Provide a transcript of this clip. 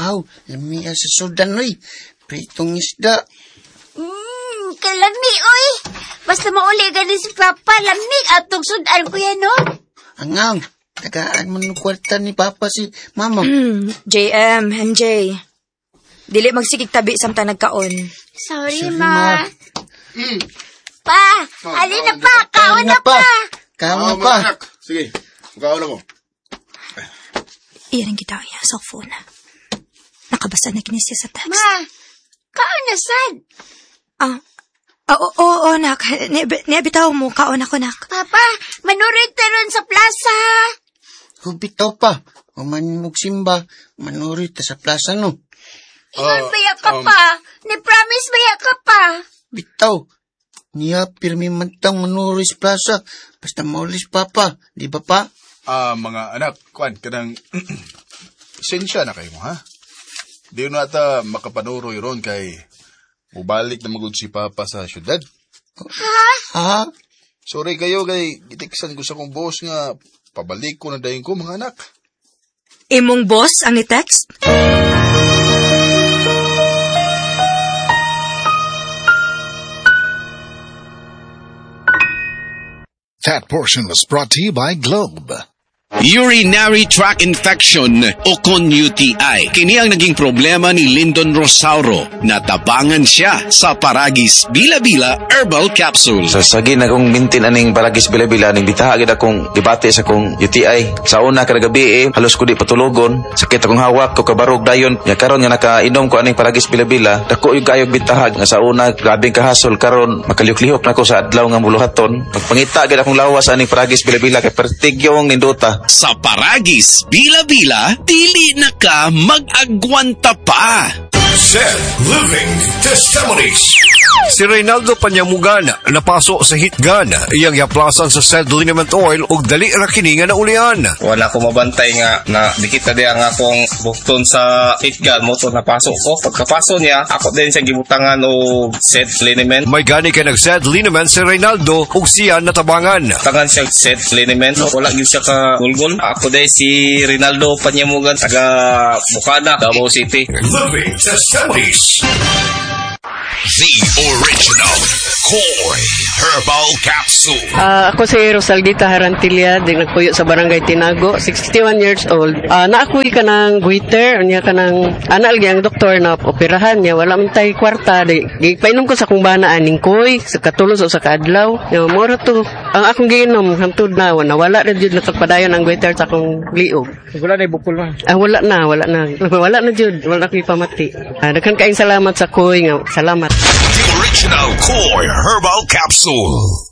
Aw, lamiya sa sudan, oy. Pritong isda. Kalami, oy. Basta mauli ganin si Papa, lamig atong sudan ko yan, no? Angang, tagaan mo ng kwarta ni Papa si Mama. JM, MJ. Dili magsigig tabi samtang nagkaon. Sorry, Ma. Pa, alin na pa, kaon na pa. Kaon na pa. Sige, kaon ako. Iyan kita iya sa phone. Nakabasa na kini siya sa text. Ma, kaon na sad. Oo, nak. Nebitaw mo, kaon ako, nak. Papa, manurit taron sa plaza. Bitaw pa. Uman magsimba, manurit sa plaza, no? Ingon baya ka pa. Ni-promise baya ka pa. Bitaw. Niya pirmi mantang manurit sa plaza. Basta maulis Papa. Di ba pa? Mga anak, kuan, kanang sensya na kayo mo, ha? Di na ata makapanuroy ron kay mubalik na magod si Papa sa syudad. Ha? Sorry kayo kay gitiksan ko sa kong boss nga pabalik ko na dayon ko mga anak. Imong boss ang ni-text? That portion was brought to you by Globe. Urinary tract infection o kon UTI. Kini ang naging problema ni Lyndon Rosauro. Natabangan siya sa Paragis Bila-Bila Herbal Capsule. Sa sagin akong mintin aning Paragis Bila-Bila, ning bitahagid akong dibati sa akong UTI. Sa una kada gabi halos ko di patulogon. Sakit akong hawak ko kabarog dayon. Ya karon nga nakainom ko aning Paragis Bila-Bila, dako yung kayog bitahag nga sa una grabing kahasol, karon makalihok-lihok nako sa adlaw nga muluhaton. Pagpangita gid akong lawas aning Paragis Bila-Bila kay pertigyong ninduta. Sa Paragis Bila-Bila, dili na ka mag-agwanta pa. Zed Living Testimonies. Si Reynaldo Panyamugana napaso sa hitgan iyang yaplasan sa Zed Liniment Oil ug dali ra kini nga naulian. Wala ko mabantay nga na dikita diya nga akong bukton sa hitgan mo to napasok ko. Pagkapaso niya, ako din siya gibutangan og Zed Liniment. May gani kay nag Zed Liniment si Reynaldo ug siya natabangan. Tangan siya Zed Liniment. Wala gyud siya ka gulgol. Ako din si Reynaldo Panyamugan taga Bukana, Davao City. Living Testimonies. The original Koi Herbal Capsule. Ako si Rosaldita Harantilla, di nagpuyo sa Barangay Tinago, 61 years old. Naakuy ka ng goiter, niya ka ng anal ang doktor na operahan niya, wala man tayo kwarta. Painom ko sa kong bana aning koy, sa katulos o sa kaadlaw. Mora to, ang akong giinom, hamtud na, wala na dyan natagpadayon ang goiter sa akong liog. Wala na bukol na? Wala na. Wala na dyan, wala na ko'y pamati. Daghan kaing salamat sa koy nga, salamat. The original Koi Herbal Capsule.